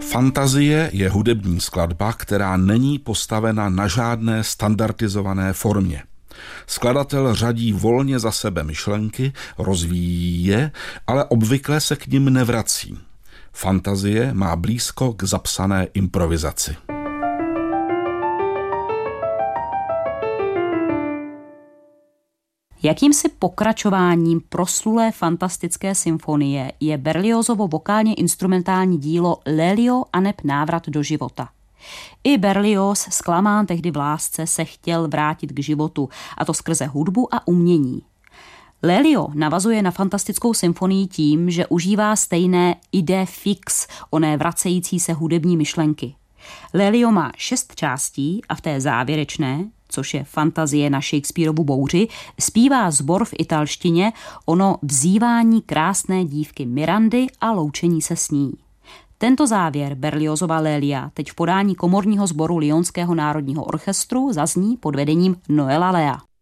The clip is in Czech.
Fantazie je hudební skladba, která není postavena na žádné standardizované formě. Skladatel řadí volně za sebe myšlenky, rozvíjí je, ale obvykle se k nim nevrací. Fantazie má blízko k zapsané improvizaci. Jakýmsi pokračováním proslulé fantastické symfonie je Berliozovo vokálně instrumentální dílo Lélio aneb návrat do života. I Berlioz, zklamán tehdy v lásce, se chtěl vrátit k životu, a to skrze hudbu a umění. Lélio navazuje na fantastickou symfonii tím, že užívá stejné idée fixe, oné vracející se hudební myšlenky. Lélio má 6 částí a v té závěrečné, což je fantazie na Shakespearovu bouři, zpívá sbor v italštině ono vzývání krásné dívky Mirandy a loučení se s ní. Tento závěr Berliozova Lélia teď v podání komorního sboru Lyonského národního orchestru zazní pod vedením Noela Lea.